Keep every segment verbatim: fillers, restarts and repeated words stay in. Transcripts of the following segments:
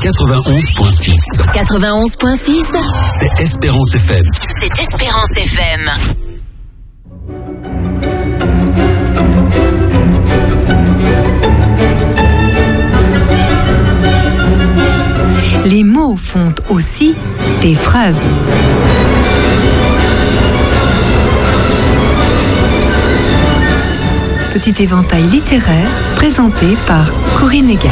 quatre-vingt-onze point six. quatre-vingt-onze point six. C'est Espérance F M. C'est Espérance F M. Les mots font aussi des phrases. Petit éventail littéraire présenté par Corinne Egas.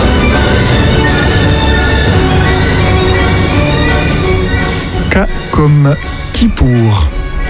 K comme Kippour.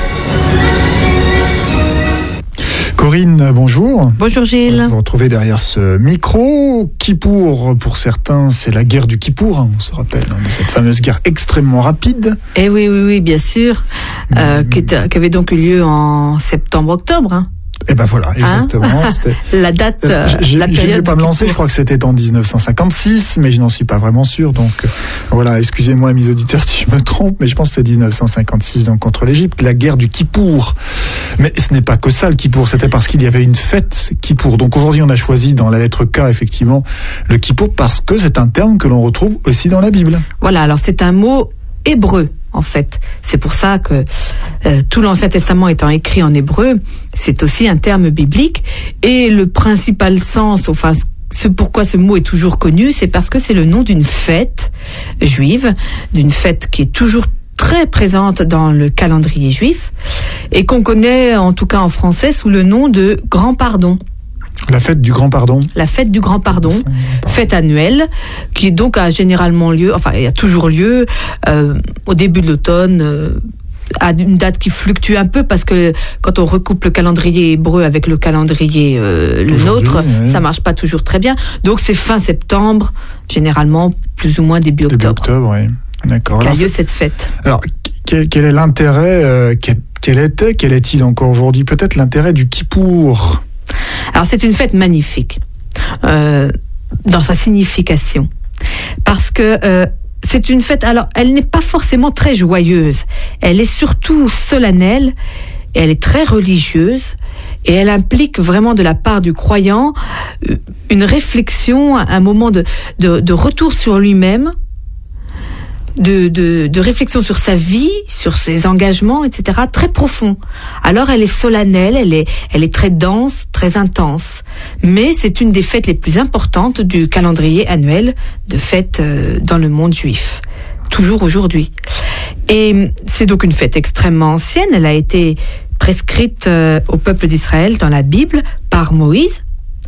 Corinne, bonjour. Bonjour Gilles. Vous vous retrouvez derrière ce micro. Kippour, pour certains, c'est la guerre du Kippour, hein, on se rappelle, hein, de cette fameuse guerre extrêmement rapide. Eh oui, oui, oui, bien sûr, euh, mmh. qui, était, qui avait donc eu lieu en septembre-octobre. Hein. Et ben voilà, exactement. Hein la date, euh, je la période. Je ne vais pas me lancer, je crois que c'était en dix-neuf cent cinquante-six, mais je n'en suis pas vraiment sûr. Donc euh, voilà, excusez-moi mes auditeurs si je me trompe, mais je pense que c'est dix-neuf cent cinquante-six, donc contre l'Égypte, la guerre du Kippour. Mais ce n'est pas que ça le Kippour, c'était parce qu'il y avait une fête Kippour. Donc aujourd'hui on a choisi dans la lettre K effectivement le Kippour parce que c'est un terme que l'on retrouve aussi dans la Bible. Voilà, alors c'est un mot hébreu. En fait, c'est pour ça que euh, tout l'Ancien Testament étant écrit en hébreu, c'est aussi un terme biblique. Et le principal sens, enfin, ce pourquoi ce mot est toujours connu, c'est parce que c'est le nom d'une fête juive, d'une fête qui est toujours très présente dans le calendrier juif et qu'on connaît, en tout cas en français, sous le nom de Grand Pardon. La fête du Grand Pardon. La fête du Grand Pardon, fête annuelle, qui donc a généralement lieu, enfin il y a toujours lieu euh, au début de l'automne, euh, à une date qui fluctue un peu parce que quand on recoupe le calendrier hébreu avec le calendrier euh, le nôtre, oui. Ça marche pas toujours très bien. Donc c'est fin septembre, généralement plus ou moins début octobre. Début octobre, oui. D'accord. Qu'a lieu cette fête. Alors quel, quel est l'intérêt, euh, quel, quel était, quel est-il encore aujourd'hui, peut-être l'intérêt du Kippour? Alors c'est une fête magnifique euh, dans sa signification parce que euh, c'est une fête, alors elle n'est pas forcément très joyeuse, elle est surtout solennelle et elle est très religieuse et elle implique vraiment de la part du croyant une réflexion, un moment de, de, de retour sur lui-même, De, de, de réflexion sur sa vie, sur ses engagements, et cetera, très profond. Alors elle est solennelle, elle est, elle est très dense, très intense. Mais c'est une des fêtes les plus importantes du calendrier annuel de fêtes euh, dans le monde juif. Toujours aujourd'hui. Et c'est donc une fête extrêmement ancienne. Elle a été prescrite euh, au peuple d'Israël dans la Bible par Moïse.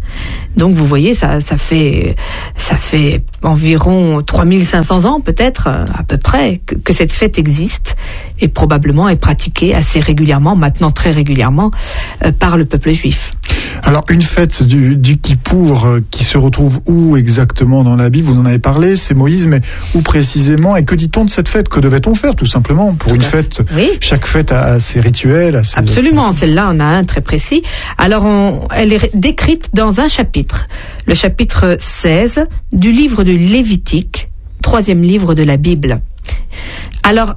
Donc vous voyez, ça, ça fait, ça fait environ trois mille cinq cents ans peut-être, à peu près, que, que cette fête existe et probablement est pratiquée assez régulièrement, maintenant très régulièrement, euh, par le peuple juif. Alors une fête du, du Kippour euh, qui se retrouve où exactement dans la Bible? Vous en avez parlé, c'est Moïse, mais où précisément? Et que dit-on de cette fête? Que devait-on faire tout simplement pour une fête? Oui. Chaque fête a ses rituels, a ses... Absolument, celle-là on a un très précis. Alors on, elle est décrite dans un chapitre, le chapitre seize du livre de Lévitique, troisième livre de la Bible. Alors,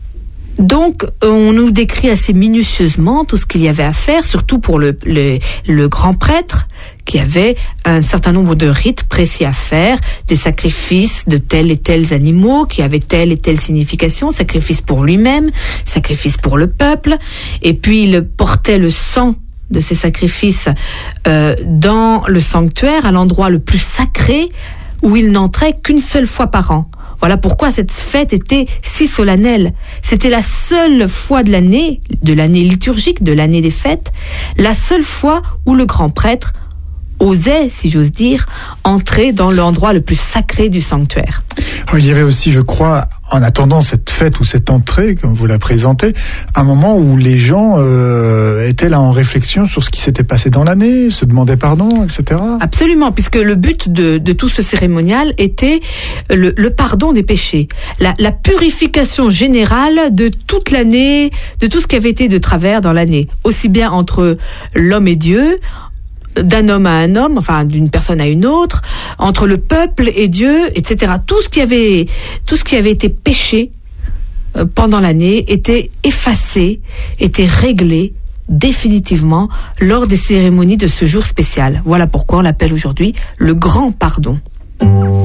donc, on nous décrit assez minutieusement tout ce qu'il y avait à faire, surtout pour le, le, le grand prêtre, qui avait un certain nombre de rites précis à faire, des sacrifices de tels et tels animaux, qui avaient telle et telle signification, sacrifice pour lui-même, sacrifice pour le peuple, et puis il portait le sang de ces sacrifices euh, dans le sanctuaire, à l'endroit le plus sacré, où il n'entrait qu'une seule fois par an. Voilà pourquoi cette fête était si solennelle. C'était la seule fois de l'année, de l'année liturgique, de l'année des fêtes, la seule fois où le grand prêtre osait, si j'ose dire, entrer dans l'endroit le plus sacré du sanctuaire. Il y avait aussi, je crois, en attendant cette fête ou cette entrée, comme vous la présentez, un moment où les gens euh, étaient là en réflexion sur ce qui s'était passé dans l'année, se demandaient pardon, et cetera. Absolument, puisque le but de, de tout ce cérémonial était le, le pardon des péchés, la, la purification générale de toute l'année, de tout ce qui avait été de travers dans l'année, aussi bien entre l'homme et Dieu, d'un homme à un homme, enfin d'une personne à une autre, entre le peuple et Dieu, et cetera. Tout ce qui avait, tout ce qui avait été péché euh, pendant l'année était effacé, était réglé définitivement lors des cérémonies de ce jour spécial. Voilà pourquoi on l'appelle aujourd'hui le grand pardon.